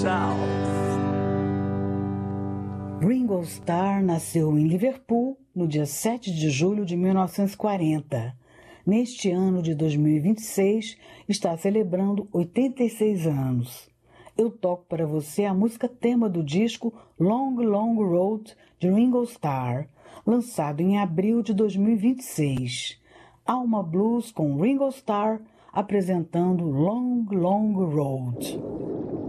South. Ringo Starr nasceu em Liverpool no dia 7 de julho de 1940. Neste ano de 2026, está celebrando 86 anos. Eu toco para você a música tema do disco Long, Long Road, de Ringo Starr, lançado em abril de 2026. Alma Blues com Ringo Starr, apresentando Long, Long Road.